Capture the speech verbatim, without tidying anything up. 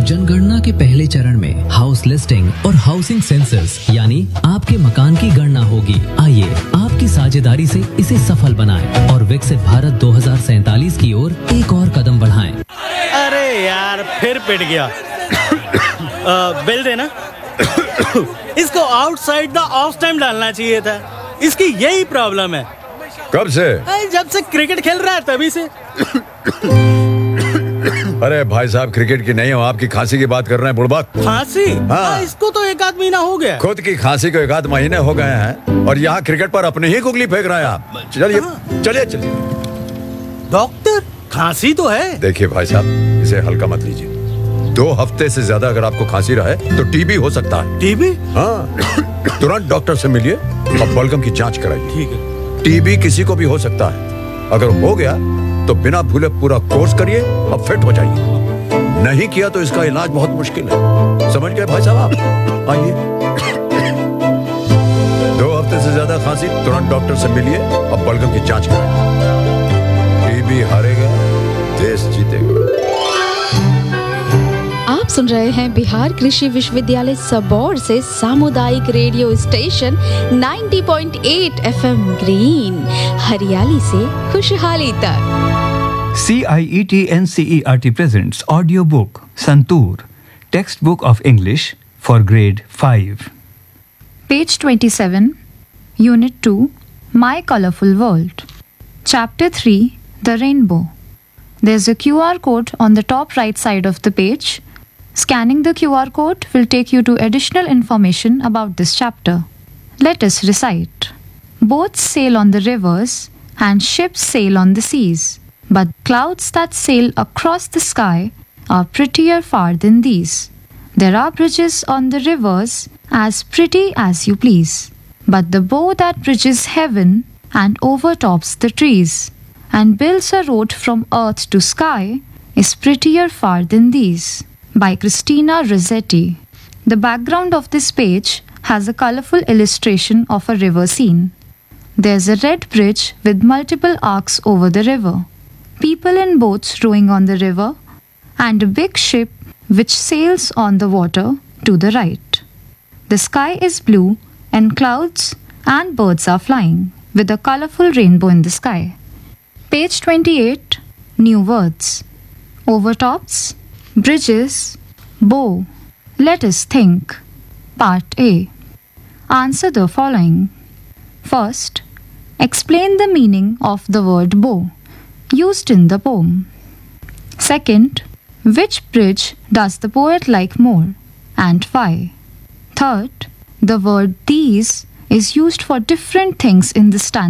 जनगणना के पहले चरण में हाउस लिस्टिंग और हाउसिंग सेंसस यानी आपके मकान की गणना होगी। आइए आपकी साझेदारी से इसे सफल बनाएं और विकसित भारत दो हज़ार सैंतालीस की ओर एक और कदम बढ़ाएं। अरे यार फिर पिट गया। आ, बिल देना। इसको आउटसाइड द ऑफ टाइम डालना चाहिए था। इसकी यही प्रॉब्लम है। कब से? जब से क्रिकेट खेल रहा है तभी से। अरे भाई साहब, क्रिकेट की नहीं हो, आपकी खांसी की बात कर रहे हैं बुड़बक। खांसी? हाँ। इसको तो एक आध महीना हो गया। खुद की खांसी को एक आध महीने हो गए हैं और यहाँ क्रिकेट पर अपने ही गुगली फेंक रहे हैं आप। चलिए चलिए चलिए। डॉक्टर, खांसी तो है। देखिए भाई साहब, इसे हल्का मत लीजिए। दो हफ्ते से ज्यादा अगर आपको खांसी रहे तो टीबी हो सकता है। टीबी? हाँ, तुरंत डॉक्टर से मिलिए और बलगम की जांच कराइए। ठीक है। टीबी किसी को भी हो सकता है। अगर हो गया तो बिना भूले पूरा कोर्स करिए और फिट हो जाइए। नहीं किया तो इसका इलाज बहुत मुश्किल है। समझ गए भाई साहब आप? आइए। दो हफ्ते से ज्यादा खांसी, तुरंत डॉक्टर से मिलिए और बलगम की जांच कराइए। टीबी हारेगा, देश जीतेगा। आप सुन रहे हैं बिहार कृषि विश्वविद्यालय सबौर से सामुदायिक रेडियो स्टेशन नब्बे पॉइंट आठ एफएम ग्रीन, हरियाली से खुशहाली तक। C I E T N C E R T presents audiobook Santur, textbook of English for grade five. Page twenty-seven, Unit two, My Colorful World. Chapter three, The Rainbow. There's a Q R code on the top right side of the page. Scanning the Q R code will take you to additional information about this chapter. Let us recite. Boats sail on the rivers and ships sail on the seas, but clouds that sail across the sky are prettier far than these. There are bridges on the rivers as pretty as you please, but the bow that bridges heaven and overtops the trees and builds a road from earth to sky is prettier far than these. By Christina Rossetti. The background of this page has a colorful illustration of a river scene. There's a red bridge with multiple arcs over the river, people in boats rowing on the river, and a big ship which sails on the water to the right. The sky is blue and clouds and birds are flying with a colorful rainbow in the sky. Page twenty-eight, New words. Overtops, bridges, bow. Let us think. Part A. Answer the following. First, explain the meaning of the word bow used in the poem. Second, which bridge does the poet like more and why? Third, the word these is used for different things in the stanza.